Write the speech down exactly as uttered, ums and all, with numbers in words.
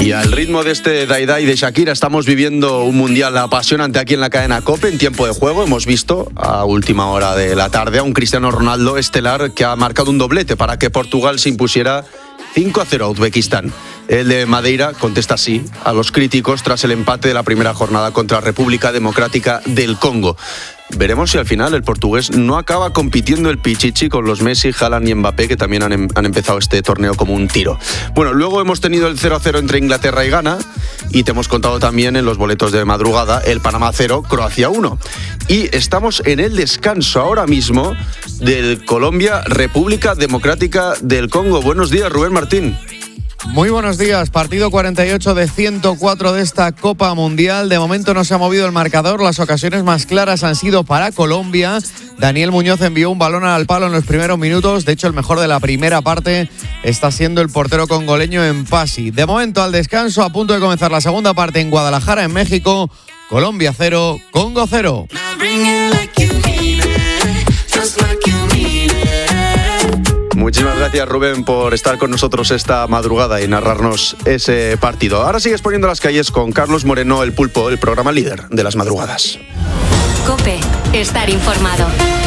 Y al ritmo de este Dai Dai de Shakira estamos viviendo un mundial apasionante aquí en la cadena COPE en tiempo de juego. Hemos visto a última hora de la tarde a un Cristiano Ronaldo estelar que ha marcado un doblete para que Portugal se impusiera cinco a cero a Uzbekistán. El de Madeira contesta sí a los críticos tras el empate de la primera jornada contra República Democrática del Congo. Veremos si al final el portugués no acaba compitiendo el pichichi con los Messi, Haaland y Mbappé, que también han, em- han empezado este torneo como un tiro. Bueno, luego hemos tenido el cero a cero entre Inglaterra y Ghana y te hemos contado también en los boletos de madrugada el Panamá cero, Croacia uno. Y estamos en el descanso ahora mismo del Colombia, República Democrática del Congo. Buenos días, Rubén Martín. Muy buenos días, partido cuarenta y ocho de ciento cuatro de esta Copa Mundial. De momento no se ha movido el marcador, las ocasiones más claras han sido para Colombia. Daniel Muñoz envió un balón al palo en los primeros minutos, de hecho el mejor de la primera parte está siendo el portero congoleño Mpasi. De momento al descanso, a punto de comenzar la segunda parte en Guadalajara, en México. Colombia cero, Congo cero. Muchísimas gracias, Rubén, por estar con nosotros esta madrugada y narrarnos ese partido. Ahora sigues poniendo las calles con Carlos Moreno, el Pulpo, el programa líder de las madrugadas. COPE, estar informado.